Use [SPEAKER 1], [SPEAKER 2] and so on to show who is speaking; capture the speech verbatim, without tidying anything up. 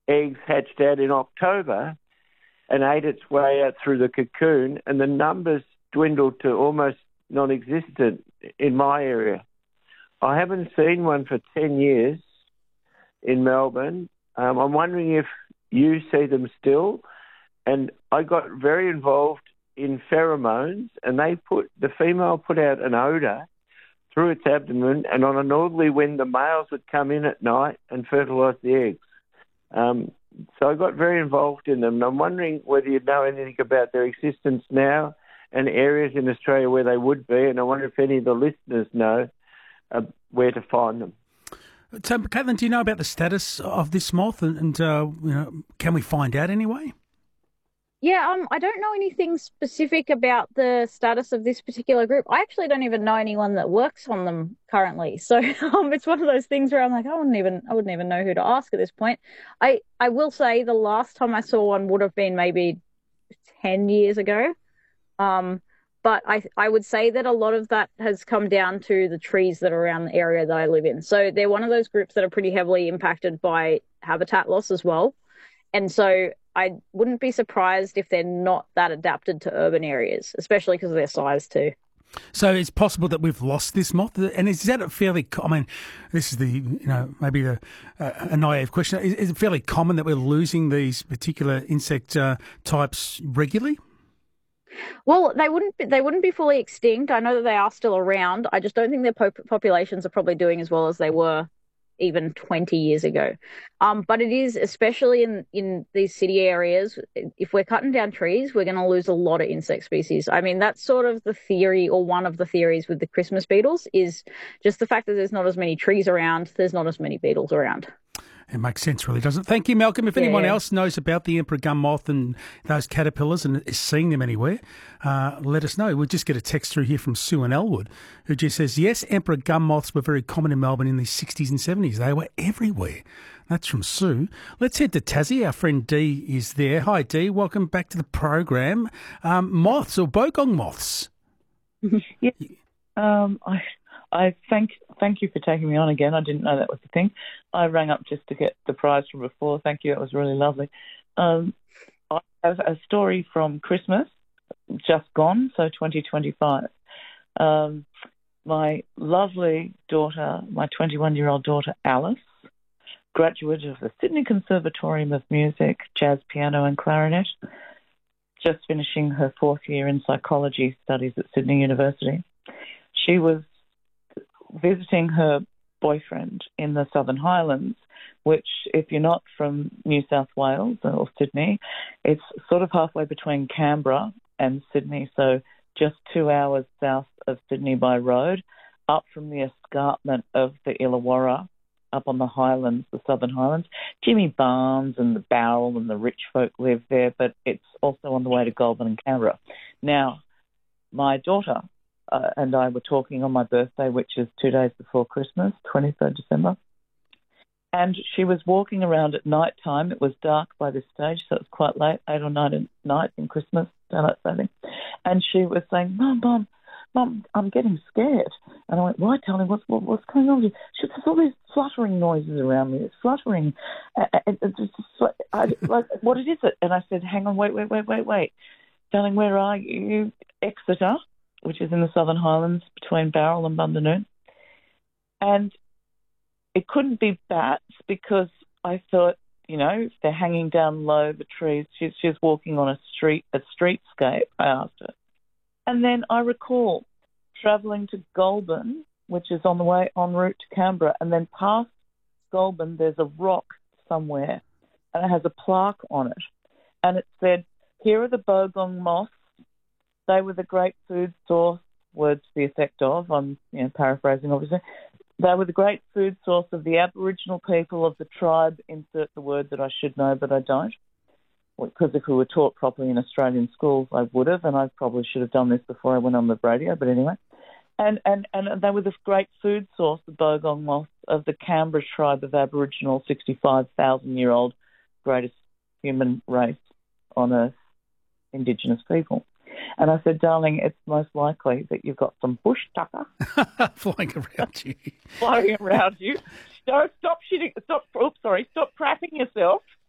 [SPEAKER 1] eggs hatched out in October and ate its way out through the cocoon, and the numbers dwindled to almost non-existent in my area. I haven't seen one for ten years in Melbourne. Um, I'm wondering if you see them still. And I got very involved in pheromones, and they put the female put out an odour through its abdomen, and on a northerly wind, the males would come in at night and fertilise the eggs. Um, so I got very involved in them, and I'm wondering whether you know anything about their existence now and areas in Australia where they would be, and I wonder if any of the listeners know uh, where to find them.
[SPEAKER 2] So, Caitlin, do you know about the status of this moth, and, and uh, you know, can we find out anyway?
[SPEAKER 3] Yeah, um, I don't know anything specific about the status of this particular group. I actually don't even know anyone that works on them currently. So um, it's one of those things where I'm like, I wouldn't even, I wouldn't even know who to ask at this point. I, I will say the last time I saw one would have been maybe ten years ago. Um, but I, I would say that a lot of that has come down to the trees that are around the area that I live in. So they're one of those groups that are pretty heavily impacted by habitat loss as well. And so I wouldn't be surprised if they're not that adapted to urban areas, especially because of their size too.
[SPEAKER 2] So it's possible that we've lost this moth, and is that a fairly? I mean, this is the you know maybe a, a naive question. Is, is it fairly common that we're losing these particular insect uh, types regularly?
[SPEAKER 3] Well, they wouldn't be, they wouldn't be fully extinct. I know that they are still around. I just don't think their pop- populations are probably doing as well as they were even twenty years ago. Um, but it is, especially in, in these city areas, if we're cutting down trees, we're going to lose a lot of insect species. I mean, that's sort of the theory, or one of the theories with the Christmas beetles, is just the fact that there's not as many trees around, there's not as many beetles around.
[SPEAKER 2] It makes sense, really, doesn't it? Thank you, Malcolm. If
[SPEAKER 3] yeah.
[SPEAKER 2] anyone else knows about the emperor gum moth and those caterpillars and is seeing them anywhere, uh, let us know. We'll just get a text through here from Sue in Elwood, who just says, yes, emperor gum moths were very common in Melbourne in the sixties and seventies. They were everywhere. That's from Sue. Let's head to Tassie. Our friend Dee is there. Hi, Dee. Welcome back to the program. Um, moths or bogong moths?
[SPEAKER 4] Yeah. Um, I... I thank thank you for taking me on again. I didn't know that was the thing. I rang up just to get the prize from before. Thank you. It was really lovely. Um, I have a story from Christmas, just gone, so twenty twenty-five. Um, my lovely daughter, my twenty-one-year-old daughter, Alice, graduate of the Sydney Conservatorium of Music, jazz, piano and clarinet, just finishing her fourth year in psychology studies at Sydney University. She was visiting her boyfriend in the Southern Highlands, which, if you're not from New South Wales or Sydney, it's sort of halfway between Canberra and Sydney, so just two hours south of Sydney by road, up from the escarpment of the Illawarra, up on the Highlands, the Southern Highlands. Jimmy Barnes and the Bowral and the rich folk live there, but it's also on the way to Goulburn and Canberra. Now, my daughter Uh, and I were talking on my birthday, which is two days before Christmas, twenty-third December. And she was walking around at night time. It was dark by this stage, so it was quite late, eight or nine at night in Christmas, daylight saving. And she was saying, Mum, Mum, Mum, I'm getting scared. And I went, why, darling? What's, what, what's going on? She said, there's all these fluttering noises around me. It's fluttering. And it's just, I, like, what is it? And I said, hang on, wait, wait, wait, wait, wait. Darling, where are you? Exeter, which is in the Southern Highlands between Bowral and Bundanoon. And it couldn't be bats because I thought, you know, if they're hanging down low the trees, she's, she's walking on a street, a streetscape, I asked her. And then I recall travelling to Goulburn, which is on the way en route to Canberra, and then past Goulburn there's a rock somewhere and it has a plaque on it. And it said, here are the bogong moths. They were the great food source, words to the effect of, I'm you know, paraphrasing obviously. They were the great food source of the Aboriginal people of the tribe, insert the word that I should know but I don't. Because if we were taught properly in Australian schools, I would have, and I probably should have done this before I went on the radio, but anyway. And, and, and they were the great food source, the bogong moths, of the Canberra tribe of Aboriginal, sixty-five thousand year old greatest human race on earth, Indigenous people. And I said, darling, it's most likely that you've got some bush tucker
[SPEAKER 2] flying around you.
[SPEAKER 4] flying around you. Don't stop shitting. Stop. Oops, sorry. Stop crapping yourself.